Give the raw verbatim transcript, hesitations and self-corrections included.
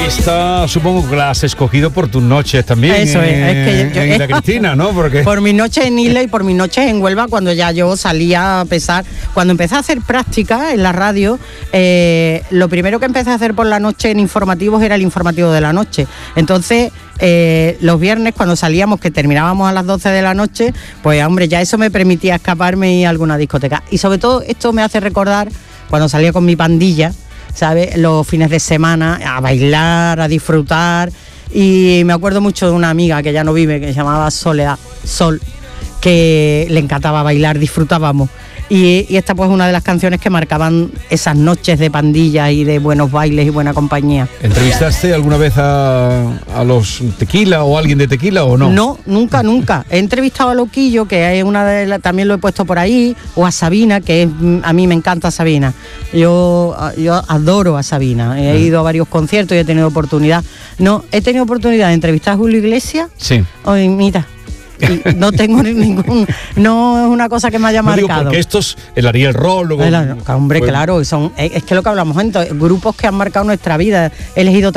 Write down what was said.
Esta supongo que la has escogido por tus noches también. Eso es, eh, es que yo, yo, en Isla Cristina, ¿no? Porque por mis noches en Isla y por mis noches en Huelva, cuando ya yo salía a pesar. Cuando empecé a hacer práctica en la radio, eh, lo primero que empecé a hacer por la noche en informativos era el informativo de la noche. Entonces, eh, los viernes cuando salíamos, que terminábamos a las doce de la noche, pues hombre, ya eso me permitía escaparme y ir a alguna discoteca. Y sobre todo esto me hace recordar cuando salía con mi pandilla, ¿sabes? Los fines de semana, a bailar, a disfrutar. Y me acuerdo mucho de una amiga que ya no vive, que se llamaba Soledad, Sol, que le encantaba bailar, disfrutábamos. Y, y esta pues es una de las canciones que marcaban esas noches de pandilla y de buenos bailes y buena compañía. ¿Entrevistaste alguna vez a, a los Tequila o a alguien de Tequila o no? No, nunca, nunca. He entrevistado a Loquillo, que es una de las, también lo he puesto por ahí, o a Sabina, que es, a mí me encanta Sabina. Yo, yo adoro a Sabina. He ido a varios conciertos y he tenido oportunidad. No, he tenido oportunidad de entrevistar a Julio Iglesias. Sí. Oye, mira. Y no tengo ningún, no es una cosa que me haya No digo marcado. porque estos, el Ariel Roll, luego, El, hombre, pues, claro, son, es que lo que hablamos antes, grupos que han marcado nuestra vida. He elegido